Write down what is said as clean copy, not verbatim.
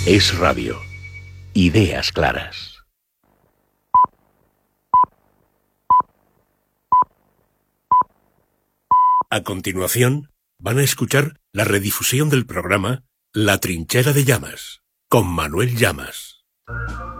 Es Radio. Ideas claras. A continuación, van a escuchar la redifusión del programa La Trinchera de Llamas, con Manuel Llamas.